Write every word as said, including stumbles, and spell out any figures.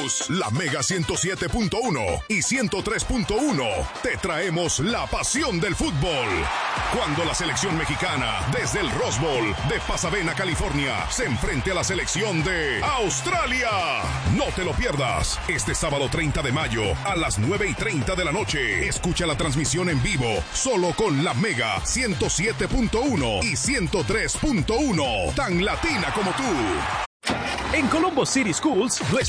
News, la Mega ciento siete punto uno y ciento tres punto uno. Te traemos la pasión del fútbol. Cuando la selección mexicana, desde el Rose Bowl de Pasadena, California, se enfrente a la selección de Australia. No te lo pierdas. Este sábado treinta de mayo a las nueve y treinta de la noche. Escucha la transmisión en vivo solo con la Mega ciento siete punto uno y ciento tres punto uno. Tan latina como tú. En Colombo City Schools,